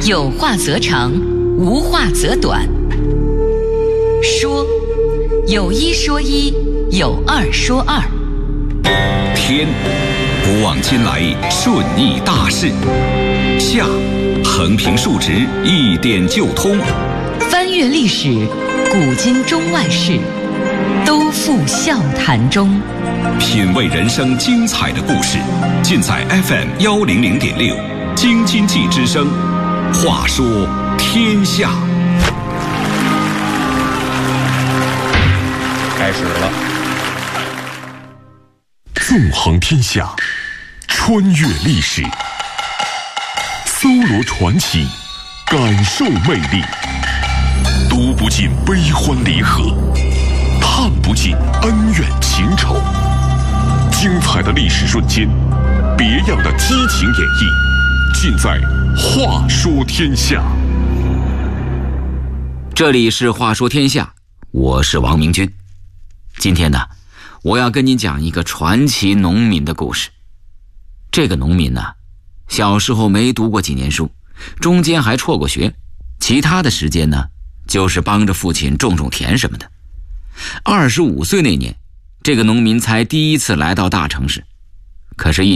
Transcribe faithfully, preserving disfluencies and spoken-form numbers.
有话则长，无话则短。说，有一说一，有二说二。 天，不忘今来顺义大事；下，横平竖直一点就通。 翻阅历史，古今中外事，都付笑谈中。 品味人生精彩的故事，尽在 F M 幺零零点六京津冀之声。话说天下， 开始了。 纵横天下，穿越历史，搜罗传奇，感受魅力，读不尽悲欢离合，探不尽恩怨情仇。精彩的历史瞬间，别样的激情演绎，尽在话说天下。 这里是话说天下，我是王明君。今天呢，我要跟你讲一个传奇农民的故事。这个农民呢，小时候没读过几年书，中间还辍过学，其他的时间呢，就是帮着父亲种种田什么的。二十五岁那年，这个农民才第一次来到大城市，可是一